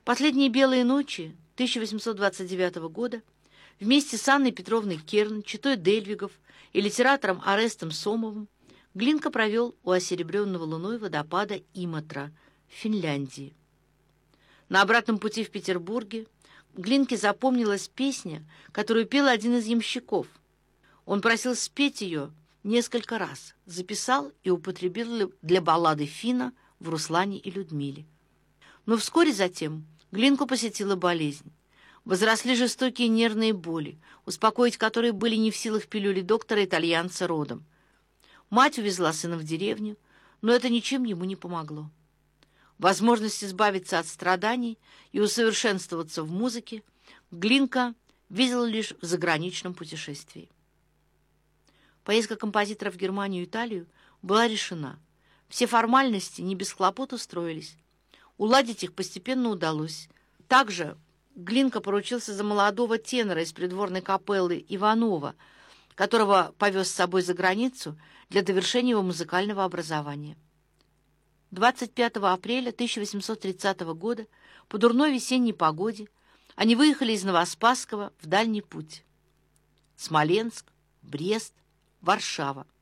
Последние белые ночи 1829 года вместе с Анной Петровной Керн, читой Дельвигов и литератором Орестом Сомовым Глинка провел у осеребренного луной водопада Иматра в Финляндии. На обратном пути в Петербурге Глинке запомнилась песня, которую пел один из ямщиков. Он просил спеть ее несколько раз, записал и употребил для баллады Фина в «Руслане и Людмиле». Но вскоре затем Глинку посетила болезнь. Возросли жестокие нервные боли, успокоить которые были не в силах пилюли доктора-итальянца родом. Мать увезла сына в деревню, но это ничем ему не помогло. Возможность избавиться от страданий и усовершенствоваться в музыке Глинка видел лишь в заграничном путешествии. Поездка композитора в Германию и Италию была решена. Все формальности не без хлопот устроились. Уладить их постепенно удалось. Также Глинка поручился за молодого тенора из придворной капеллы Иванова, которого повез с собой за границу для довершения его музыкального образования. 25 апреля 1830 года по дурной весенней погоде они выехали из Новоспасского в дальний путь. Смоленск, Брест, Варшава.